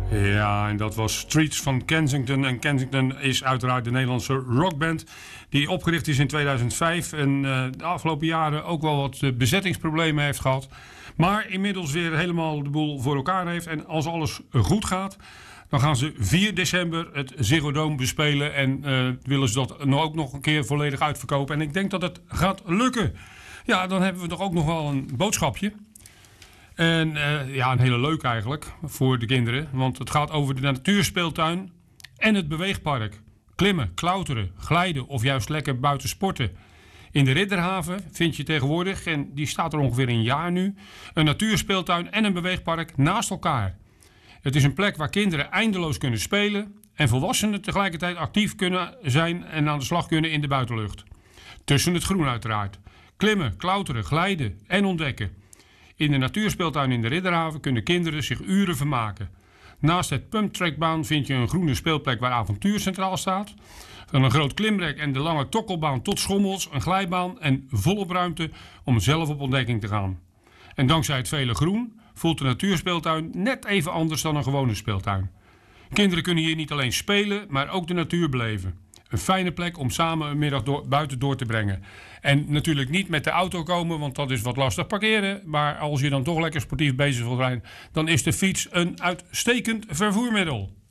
Ja, en dat was Streets van Kensington. En Kensington is uiteraard de Nederlandse rockband die opgericht is in 2005 en de afgelopen jaren ook wel wat bezettingsproblemen heeft gehad. Maar inmiddels weer helemaal de boel voor elkaar heeft. En als alles goed gaat, dan gaan ze 4 december het Ziggo Dome bespelen. En willen ze dat ook nog een keer volledig uitverkopen. En ik denk dat het gaat lukken. Ja, dan hebben we toch ook nog wel een boodschapje. En ja, een hele leuk eigenlijk voor de kinderen. Want het gaat over de natuurspeeltuin en het beweegpark. Klimmen, klauteren, glijden of juist lekker buiten sporten. In de Ridderhaven vind je tegenwoordig, en die staat er ongeveer een jaar nu, een natuurspeeltuin en een beweegpark naast elkaar. Het is een plek waar kinderen eindeloos kunnen spelen en volwassenen tegelijkertijd actief kunnen zijn en aan de slag kunnen in de buitenlucht. Tussen het groen uiteraard. Klimmen, klauteren, glijden en ontdekken. In de natuurspeeltuin in de Ridderhaven kunnen kinderen zich uren vermaken. Naast het pumptrackbaan vind je een groene speelplek waar avontuur centraal staat. Dan een groot klimrek en de lange tokkelbaan tot schommels, een glijbaan en volop ruimte om zelf op ontdekking te gaan. En dankzij het vele groen voelt de natuurspeeltuin net even anders dan een gewone speeltuin. Kinderen kunnen hier niet alleen spelen, maar ook de natuur beleven. Een fijne plek om samen een middag buiten door te brengen. En natuurlijk niet met de auto komen, want dat is wat lastig parkeren. Maar als je dan toch lekker sportief bezig wil zijn, dan is de fiets een uitstekend vervoermiddel.